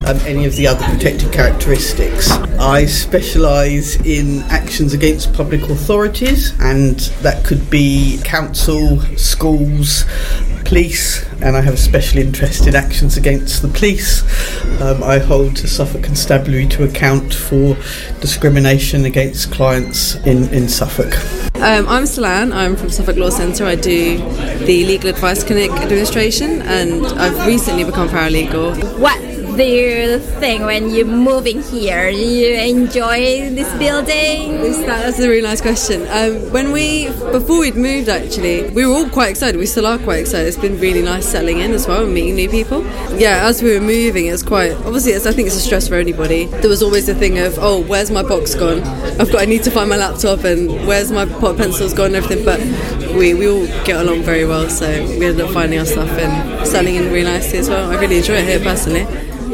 any of the other protected characteristics. I specialise in actions against public authorities, and that could be council, schools, police, and I have a special interest in actions against the police. I hold Suffolk Constabulary to account for discrimination against clients in Suffolk. I'm Salan, I'm from Suffolk Law Centre. I do the Legal Advice Clinic administration, and I've recently become paralegal. What do you think when you're moving here? You enjoy this building? That's a really nice question. Before we'd moved, actually, we were all quite excited. We still are quite excited. It's been really nice settling in as well and meeting new people. Yeah, as we were moving, it was quite, obviously, I think it's a stress for anybody. There was always a thing of, oh, where's my box gone? I need to find my laptop, and where's my pot pencils gone and everything. But we all get along very well, so we ended up finding our stuff and settling in really nicely as well. I really enjoy it here personally.